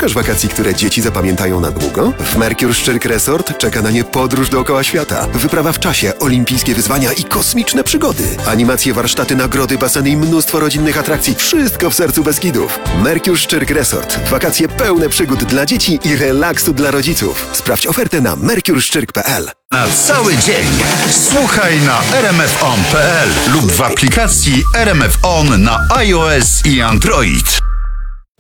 Szukasz wakacji, które dzieci zapamiętają na długo? W Mercure Szczyrk Resort czeka na nie podróż dookoła świata, wyprawa w czasie, olimpijskie wyzwania i kosmiczne przygody. Animacje, warsztaty, nagrody, baseny i mnóstwo rodzinnych atrakcji. Wszystko w sercu Beskidów. Mercure Szczyrk Resort. Wakacje pełne przygód dla dzieci i relaksu dla rodziców. Sprawdź ofertę na mercureszczyrk.pl. Na cały dzień słuchaj na rmfon.pl lub w aplikacji RMF On na iOS i Android.